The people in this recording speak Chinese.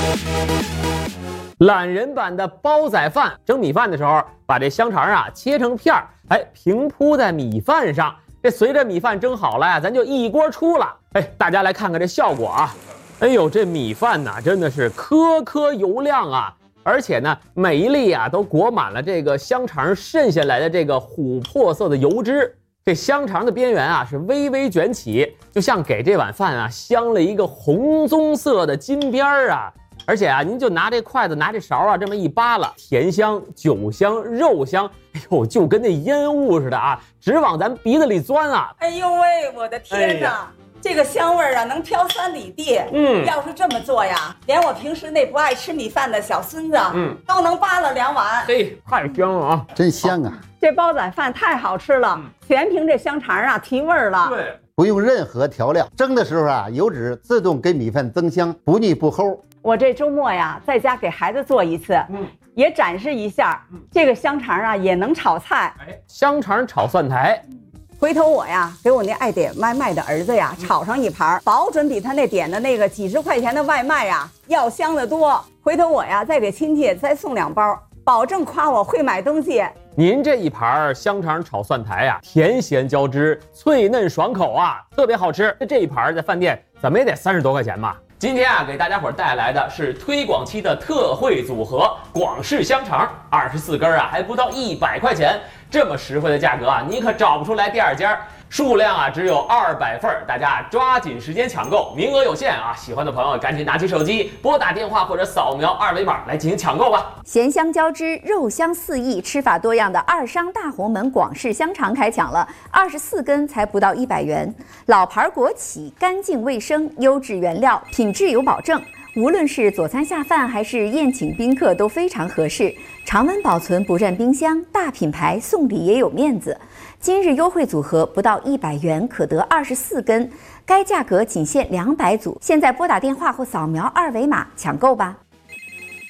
懒人版的煲仔饭，蒸米饭的时候，把这香肠啊切成片儿，平铺在米饭上。这随着米饭蒸好了呀，咱就一锅出了。大家来看看这效果啊！哎呦，这米饭呐，真的是颗颗油亮啊！而且呢，每一粒啊都裹满了这个香肠渗下来的这个琥珀色的油脂。这香肠的边缘啊是微微卷起，就像给这碗饭啊镶了一个红棕色的金边儿啊。而且啊，您就拿这筷子拿这勺啊这么一扒拉，甜香、酒香、肉香，哎呦，就跟那烟雾似的啊，直往咱鼻子里钻啊！ 哎呦喂，我的天哪！这个香味啊，能飘3里地。要是这么做呀，连我平时那不爱吃米饭的小孙子，都能扒了2碗。 嘿，太香了啊！ 真香啊！ 这煲仔饭太好吃了，全凭这香肠啊提味儿了。 对， 不用任何调料，蒸的时候啊，油脂自动给米饭增香，不腻不齁。 我这周末呀，在家给孩子做一次，也展示一下，这个香肠啊也能炒菜。 香肠炒蒜苔。 回头我呀，给我那爱点外卖的儿子呀，炒上一盘，保准比他那点的那个几十块钱的外卖呀要香得多。回头我呀，再给亲戚再送2包，保证夸我会买东西。 您这一盘香肠炒蒜苔呀，甜咸交织，脆嫩爽口啊，特别好吃。这一盘在饭店怎么也得30多块钱吧。今天啊，给大家伙带来的是推广期的特惠组合广式香肠，24根啊，还不到100块钱，这么实惠的价格啊，你可找不出来第2家。数量啊只有200份，大家抓紧时间抢购，名额有限啊！喜欢的朋友赶紧拿起手机拨打电话或者扫描2维码来进行抢购吧。 咸香交织，肉香四溢，吃法多样的二商大红门广式香肠开抢了，24根才不到100元，老牌国企，干净卫生，优质原料，品质有保证。无论是佐餐下饭还是宴请宾客都非常合适，常温保存不占冰箱，大品牌送礼也有面子。今日优惠组合不到100元可得24根，该价格仅限200组，现在拨打电话或扫描2维码抢购吧。